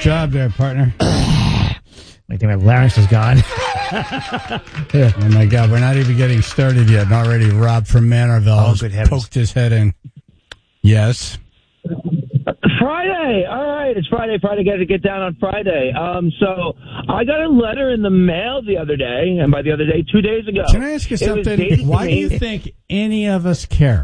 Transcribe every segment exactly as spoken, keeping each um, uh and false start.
job there, partner. I think my larynx is gone. Yeah. Oh, my God. We're not even getting started yet. And already Rob from Manorville Oh, good heavens. poked his head in. Yes. Friday. All right. It's Friday. Friday. Got to get down on Friday. Um, so I got a letter in the mail the other day, and by the other day, two days ago. Can I ask you It was something? dated Why to do me- you think any of us care?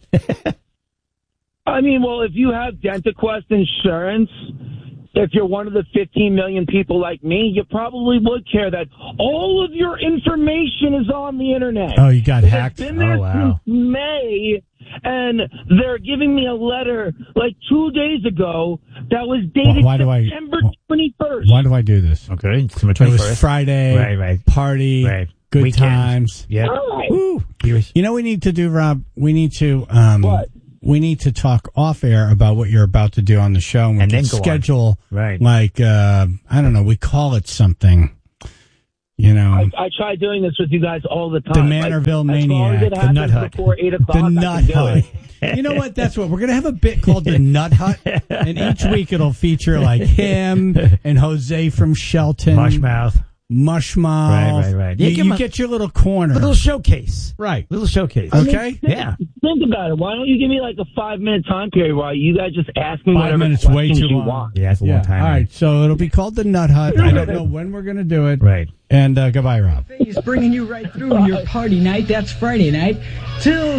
I mean, well, if you have DentaQuest insurance, if you're one of the fifteen million people like me, you probably would care that all of your information is on the internet. Oh, you got It's hacked? been there Oh, wow. since May, and they're giving me a letter like two days ago that was dated Why do I- September twenty-first. Why do I do this? Okay. December It was twenty-first. Friday. Right, right. Party. Right. Good Weekend. times. Yeah. All right. Woo. You was- You know what we need to do, Rob? We need to um What? we need to talk off air about what you're about to do on the show, and we And can then go on. schedule Right. like uh I don't know, we call it something. You know, I, I try doing this with you guys all the time. The Manorville like, as long as Maniac, it the happens Nut Hut. before eight o'clock, the I Nut can do Hut. it. You know what? That's what we're gonna have a bit called the Nut Hut, and each week it'll feature like him and Jose from Shelton, Mushmouth. Mushmouth. Right, right, right. You, Yeah, give you him a- get your little corner, Little showcase. right? Little showcase. Okay. Yeah. Think about it. Why don't you give me like a five minute time period while you guys just ask me Five whatever minutes, way questions too you long. want? Yeah, it's a Yeah. long time. All man. right, so it'll be called the Nut Hut. I don't know when we're gonna do it. Right. And uh, goodbye, Rob. He's bringing you right through your party night. That's Friday night till